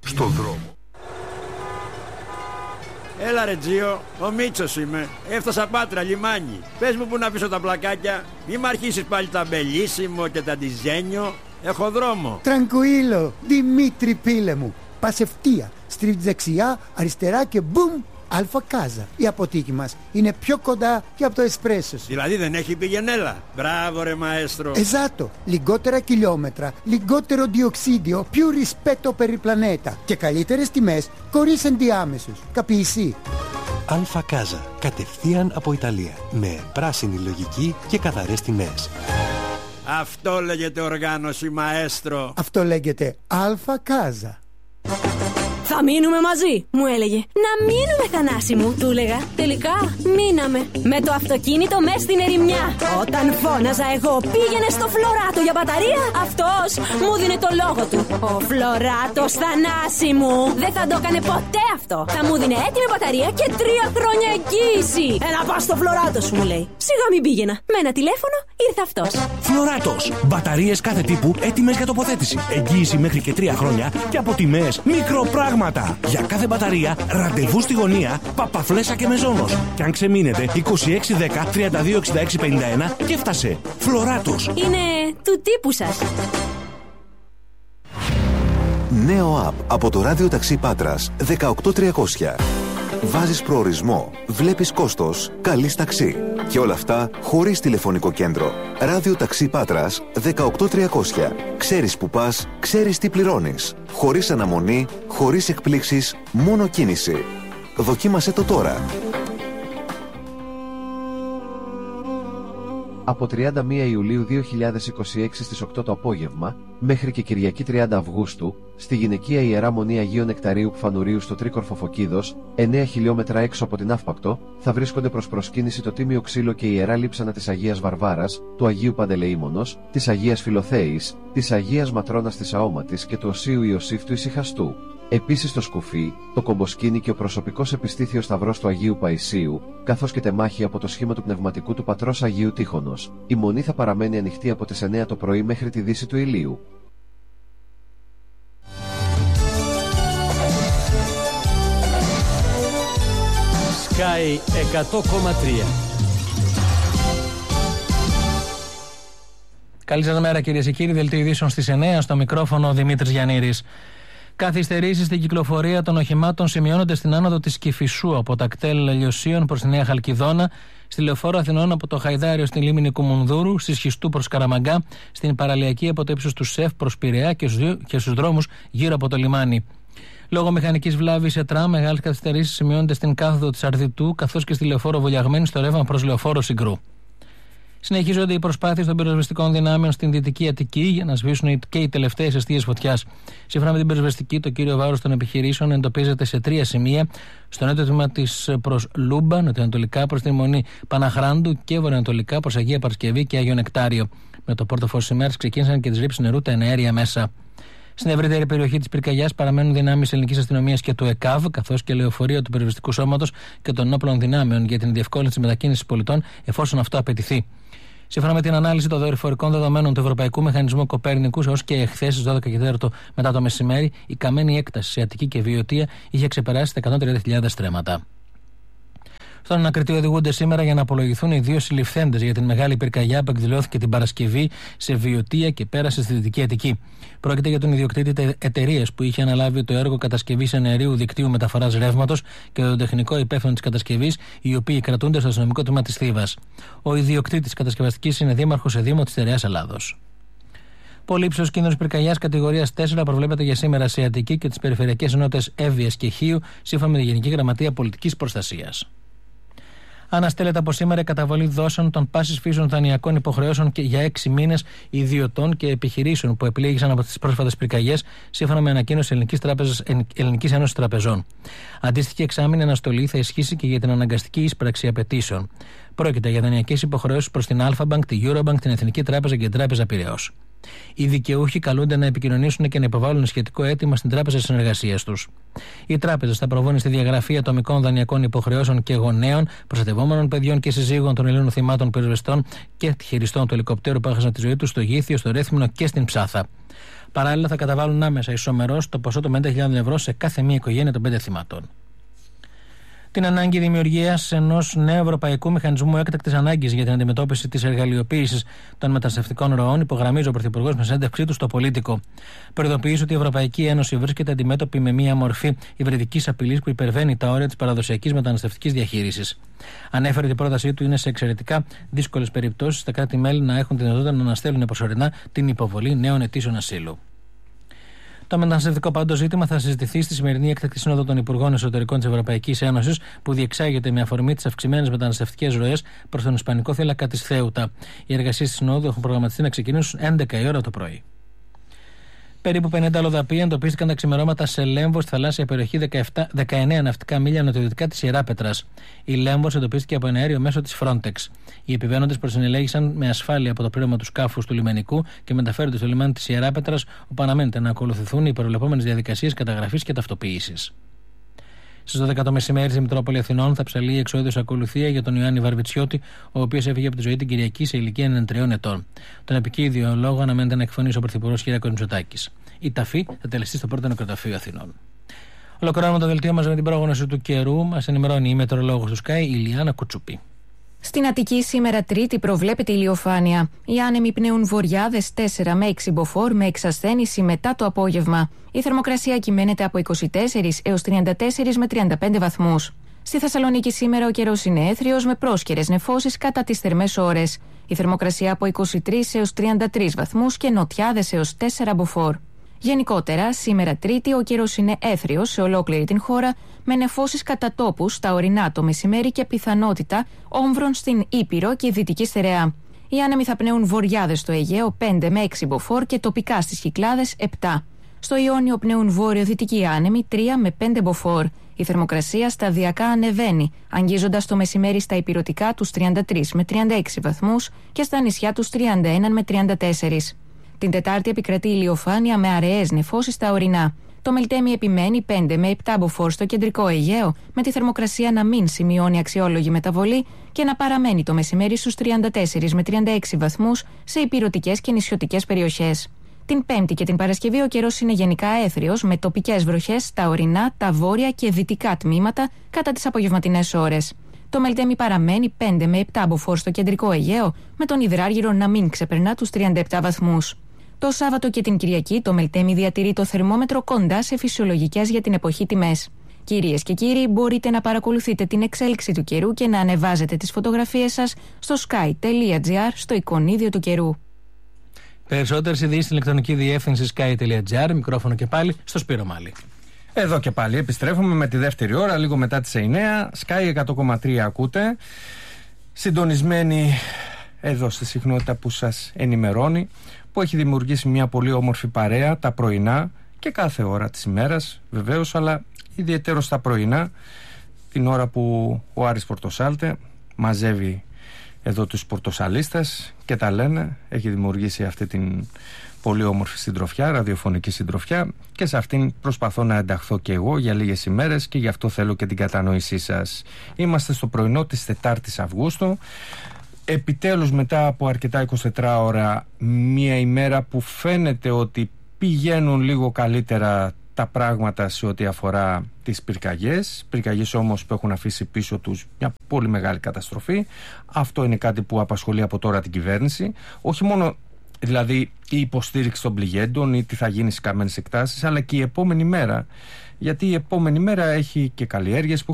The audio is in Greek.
στον δρόμο. Έλα ρε Τζίο, ο Μίτσος είμαι. Έφτασα Πάτρα, λιμάνι. Πες μου που να πίσω τα πλακάκια. Μη μ' αρχίσεις πάλι τα μπελίσιμο και τα ντιζένιο. Έχω δρόμο. Τρανκουίλο, Δημήτρη πίλε μου. Πας ευθεία, στρίβεις δεξιά, αριστερά και μπουμ, Αλφα Κάζα. Η αποθήκη μας είναι πιο κοντά και από το εσπρέσο. Δηλαδή δεν έχει πηγενέλα. Μπράβο ρε μαέστρο. Esatto, λιγότερα χιλιόμετρα, λιγότερο διοξίδιο, più rispetto per il pianeta και καλύτερες τιμές χωρίς ενδιάμεσους. Capisci? Αλφα Κάζα, κατευθείαν από Ιταλία, με πράσινη λογική και καθαρές τιμές. Αυτό λέγεται οργάνωση μαέστρο. Αυτό λέγεται Αλφα Κάζα. Θα μείνουμε μαζί, μου έλεγε. Να μείνουμε, Θανάση μου, του έλεγα. Τελικά μείναμε. Με το αυτοκίνητο μες στην ερημιά. Όταν φώναζα εγώ, πήγαινε στο Φλωράτο για μπαταρία. Αυτός μου δίνε το λόγο του. Ο Φλωράτος, Θανάση μου, δεν θα το έκανε ποτέ αυτό. Θα μου δίνε έτοιμη μπαταρία και 3 χρόνια εγγύηση. Έλα πας στο Φλωράτο σου, μου λέει. Σιγά μην πήγαινα. Με ένα τηλέφωνο ήρθε αυτός. Φλωράτος. Μπαταρίες κάθε τύπου έτοιμες για τοποθέτηση. Εγγύηση μέχρι και 3 χρόνια και από τιμές μικροπράγματα. Για κάθε μπαταρία, ραντεβού στη γωνία, Παπαφλέσσα και Μεζόνος. Και αν ξεμείνετε, 2610 3266 51 και έφτασε. Φλωράτος. Είναι του τύπου σας. Νέο app από το Ράδιο Ταξί Πάτρας 18300. Βάζεις προορισμό, βλέπεις κόστος, καλείς ταξί. Και όλα αυτά χωρίς τηλεφωνικό κέντρο. Ράδιο Ταξί Πάτρας 18300. Ξέρεις που πας, ξέρεις τι πληρώνεις. Χωρίς αναμονή, χωρίς εκπλήξεις, μόνο κίνηση. Δοκίμασέ το τώρα. Από 31 Ιουλίου 2026 στις 8 το απόγευμα, μέχρι και Κυριακή 30 Αυγούστου, στη γυναικεία Ιερά Μονή Αγίου Νεκταρίου Κφανουρίου στο Τρίκορφο Φωκίδος, 9 χιλιόμετρα έξω από την Αύπακτο, θα βρίσκονται προς προσκύνηση το Τίμιο Ξύλο και η Ιερά Λείψανα της Αγίας Βαρβάρας, του Αγίου Παντελεήμονος, της Αγίας Φιλοθέης, της Αγίας Ματρώνας της Αόματης και του Οσίου Ιωσήφ του Ησυχαστού. Επίσης το σκουφί, το κομποσκίνι και ο προσωπικός επιστήθιος σταυρός του Αγίου Παϊσίου, καθώς και τεμάχη από το σχήμα του πνευματικού του πατρός Αγίου Τείχωνος. Η μονή θα παραμένει ανοιχτή από τις 9 το πρωί μέχρι τη δύση του ηλίου. Sky 100,3. Καλή σας μέρα κυρίες και κύριοι, δελτίο ειδήσεων στις 9, στο μικρόφωνο ο Δημήτρης Γιαννήρης. Καθυστερήσεις στην κυκλοφορία των οχημάτων σημειώνονται στην άνοδο της Κηφισού από τα κτέλ Λιωσίων προς τη Νέα Χαλκιδόνα, στη Λεωφόρο Αθηνών από το Χαϊδάριο στην λίμνη Κουμουνδούρου, στη Σχιστού προς Καραμαγκά, στην παραλιακή από το ύψος του ΣΕΦ προς Πειραιά και στους δρόμους γύρω από το λιμάνι. Λόγω μηχανικής βλάβης σε τραμ, μεγάλες καθυστερήσεις σημειώνονται στην κάθοδο της Αρδιτού καθώς και στη Λεωφόρο Βολιαγμένη στο ρεύμα προς Λεωφόρο Συγκρού. Συνεχίζονται οι προσπάθειες των πυροσβεστικών δυνάμεων στην Δυτική Αττική για να σβήσουν και οι τελευταίες αιστείες φωτιάς. Σύμφωνα με την πυροσβεστική, το κύριο βάρος των επιχειρήσεων εντοπίζεται σε 3 σημεία: στο νότιο τμήμα της προς Λούμπα, νοτιοανατολικά προς τη Μονή Παναχράντου και βορειοανατολικά προς Αγία Παρασκευή και Άγιο Νεκτάριο. Με το πρώτο φως της ημέρας ξεκίνησαν και τις ρήψεις νερού τα εναέρια μέσα. Στην ευρύτερη περιοχή της πυρκαγιάς παραμένουν δυνάμεις ελληνικής αστυνομίας και του ΕΚΑΒ, καθώς και λεωφορεία του πυροσβεστικού σώματος και των όπλων δυνάμεων για την διευκόλυνση μετακίνησης πολιτών, εφόσον αυτό απαιτηθεί. Σύμφωνα με την ανάλυση των δορυφορικών δεδομένων του Ευρωπαϊκού Μηχανισμού Κοπέρνικους, έως και εχθές στις 12 και 4 μετά το μεσημέρι, η καμένη έκταση σε Αττική και Βιωτία είχε ξεπεράσει τα 130.000 στρέμματα. Στον ανακριτή οδηγούνται σήμερα για να απολογηθούν οι 2 συλληφθέντες για την μεγάλη πυρκαγιά που εκδηλώθηκε την Παρασκευή σε Βιωτία και πέρασε στη Δυτική Αττική. Πρόκειται για τον ιδιοκτήτη εταιρείας που είχε αναλάβει το έργο κατασκευής εναερίου δικτύου μεταφοράς ρεύματος και τον τεχνικό υπεύθυνο της κατασκευής, οι οποίοι κρατούνται στο αστυνομικό τμήμα της Θήβας. Ο ιδιοκτήτης κατασκευαστικής είναι δήμαρχος σε Δήμο της Στερεάς Ελλάδος. Πολύ υψηλός κίνδυνος πυρκαγιάς κατηγορίας 4 προβλέπεται για σήμερα σε Αττική και τις περιφερειακές ενότητες Εύβοιας και Χίου, σύμφωνα με τη Γενική Γραμματεία Πολιτικής Προστασίας. Αναστέλλεται από σήμερα η καταβολή δόσεων των πάσης φύσεων δανειακών υποχρεώσεων και για 6 μήνες ιδιωτών και επιχειρήσεων που επλήγησαν από τις πρόσφατες πυρκαγιές, σύμφωνα με ανακοίνωση Ελληνικής Ένωσης Τραπεζών. Αντίστοιχη εξάμηνη αναστολή θα ισχύσει και για την αναγκαστική ίσπραξη απαιτήσεων. Πρόκειται για δανειακές υποχρεώσεις προς την Αλφα-Bank, τη Eurobank, την Εθνική Τράπεζα και την Τράπεζα Πειραιώς. Οι δικαιούχοι καλούνται να επικοινωνήσουν και να υποβάλουν σχετικό αίτημα στην Τράπεζα Συνεργασίας τους. Οι τράπεζες θα προβούν στη διαγραφή ατομικών δανειακών υποχρεώσεων και γονέων, προστατευόμενων παιδιών και συζύγων των Ελλήνων θυμάτων πυροσβεστών και χειριστών του ελικοπτέρου που έχασαν τη ζωή τους στο Γήθιο, στο Ρέθυμνο και στην Ψάθα. Παράλληλα, θα καταβάλουν άμεσα ισομερώς το ποσό των 50.000 ευρώ σε κάθε μία οικογένεια των 5 θυμάτων. Την ανάγκη δημιουργίας ενός νέου ευρωπαϊκού μηχανισμού έκτακτης ανάγκης για την αντιμετώπιση της εργαλειοποίησης των μεταναστευτικών ροών υπογραμμίζει ο Πρωθυπουργός με συνέντευξή του στο Πολίτικο. Προειδοποιεί ότι η Ευρωπαϊκή Ένωση βρίσκεται αντιμέτωπη με μία μορφή υβριδικής απειλής που υπερβαίνει τα όρια της παραδοσιακής μεταναστευτικής διαχείρισης. Ανέφερε ότι η πρότασή του είναι σε εξαιρετικά δύσκολες περιπτώσεις τα κράτη-μέλη να έχουν τη δυνατότητα να αναστέλουν προσωρινά την υποβολή νέων αιτήσεων ασύλου. Το μεταναστευτικό πάντως ζήτημα θα συζητηθεί στη σημερινή έκτακτη σύνοδο των Υπουργών Εσωτερικών της Ευρωπαϊκής Ένωσης, που διεξάγεται με αφορμή τις αυξημένες μεταναστευτικές ροές προς τον Ισπανικό θύλακα της Θέουτα. Οι εργασίες της συνόδου έχουν προγραμματιστεί να ξεκινήσουν 11 η ώρα το πρωί. Περίπου 50 αλλοδαποί εντοπίστηκαν τα ξημερώματα σε Λέμβο, στη θαλάσσια περιοχή 19 ναυτικά μίλια νοτιοδυτικά της Ιεράπετρας. Η Λέμβος εντοπίστηκε από ένα αέριο μέσω της Frontex. Οι επιβαίνοντες προσυνελέγησαν με ασφάλεια από το πλήρωμα του σκάφους του λιμενικού και μεταφέρονται στο λιμάνι της Ιεράπετρας, όπου αναμένεται να ακολουθηθούν οι προβλεπόμενες διαδικασίες καταγραφής και ταυτοποίησης. Στις 12 το μεσημέρι στη Μητρόπολη Αθηνών θα ψαλεί η εξόδιος ακολουθία για τον Ιωάννη Βαρβιτσιώτη, ο οποίος έφυγε από τη ζωή την Κυριακή σε ηλικία 93 ετών. Τον επικίδιο λόγο αναμένεται να εκφωνήσει ο Πρωθυπουργός Κυριάκος Μητσοτάκης. Η ταφή θα τελεστεί στο πρώτο νεκροταφείο Αθηνών. Ολοκληρώνουμε το δελτίο μας με την πρόγνωση του καιρού. Μας ενημερώνει η μετεωρολόγος του Sky, η Ηλιάνα Κουτσουπή. Στην Αττική σήμερα Τρίτη προβλέπεται ηλιοφάνεια. Οι άνεμοι πνέουν βορειάδες 4 με 6 μποφόρ με εξασθένηση μετά το απόγευμα. Η θερμοκρασία κυμαίνεται από 24 έως 34 με 35 βαθμούς. Στη Θεσσαλονίκη σήμερα ο καιρός είναι έθριος με πρόσκαιρες νεφώσεις κατά τις θερμές ώρες. Η θερμοκρασία από 23 έως 33 βαθμούς και νοτιάδες έως 4 μποφόρ. Γενικότερα, σήμερα Τρίτη ο καιρός είναι έθριος σε ολόκληρη την χώρα, με νεφώσεις κατά τόπους στα ορεινά το μεσημέρι και πιθανότητα όμβρων στην Ήπειρο και Δυτική Στερεά. Οι άνεμοι θα πνέουν βορειάδες στο Αιγαίο 5 με 6 μποφόρ και τοπικά στις Κυκλάδες 7. Στο Ιόνιο πνέουν βόρειο-δυτικοί άνεμοι 3 με 5 μποφόρ. Η θερμοκρασία σταδιακά ανεβαίνει, αγγίζοντας το μεσημέρι στα ηπειρωτικά τους 33 με 36 βαθμούς και στα νησιά τους 31 με 34. Την Τετάρτη επικρατεί ηλιοφάνεια με αραιές νεφώσεις στα ορεινά. Το Μελτέμι επιμένει 5 με 7 μποφόρ στο κεντρικό Αιγαίο, με τη θερμοκρασία να μην σημειώνει αξιόλογη μεταβολή και να παραμένει το μεσημέρι στους 34 με 36 βαθμούς σε ηπειρωτικές και νησιωτικές περιοχές. Την Πέμπτη και την Παρασκευή ο καιρός είναι γενικά έθριος, με τοπικές βροχές στα ορεινά, τα βόρεια και δυτικά τμήματα κατά τις απογευματινές ώρες. Το Μελτέμι παραμένει 5 με 7 μποφόρ στο κεντρικό Αιγαίο, με τον Υδράργυρο να μην ξεπερνά τους 37 βαθμούς. Το Σάββατο και την Κυριακή το Μελτέμι διατηρεί το θερμόμετρο κοντά σε φυσιολογικές για την εποχή τιμές. Κυρίες και κύριοι, μπορείτε να παρακολουθείτε την εξέλιξη του καιρού και να ανεβάζετε τις φωτογραφίες σας στο sky.gr στο εικονίδιο του καιρού. Περισσότερες ειδήσεις στην ηλεκτρονική διεύθυνση sky.gr. Μικρόφωνο και πάλι στο Σπύρο Μάλη. Εδώ και πάλι επιστρέφουμε με τη δεύτερη ώρα, λίγο μετά τις 9. Sky 100,3 ακούτε. Συντονισμένοι εδώ στη συχνότητα που σας ενημερώνει, που έχει δημιουργήσει μια πολύ όμορφη παρέα τα πρωινά και κάθε ώρα της ημέρας βεβαίως, αλλά ιδιαίτερος τα πρωινά, την ώρα που ο Άρης Πορτοσάλτε μαζεύει εδώ τους πορτοσαλίστες και τα λένε. Έχει δημιουργήσει αυτή την πολύ όμορφη συντροφιά, ραδιοφωνική συντροφιά, και σε αυτήν προσπαθώ να ενταχθώ και εγώ για λίγες ημέρες και γι' αυτό θέλω και την κατανόησή σας. Είμαστε στο πρωινό της 4ης Αυγούστου. Επιτέλους, μετά από αρκετά 24 ώρα, μια ημέρα που φαίνεται ότι πηγαίνουν λίγο καλύτερα τα πράγματα σε ό,τι αφορά τις πυρκαγιές όμως που έχουν αφήσει πίσω τους μια πολύ μεγάλη καταστροφή. Αυτό είναι κάτι που απασχολεί από τώρα την κυβέρνηση, όχι μόνο δηλαδή η υποστήριξη των πληγέντων ή τι θα γίνει στις καμένες εκτάσεις, αλλά και η επόμενη μέρα, γιατί η επόμενη μέρα έχει και καλλιέργειες που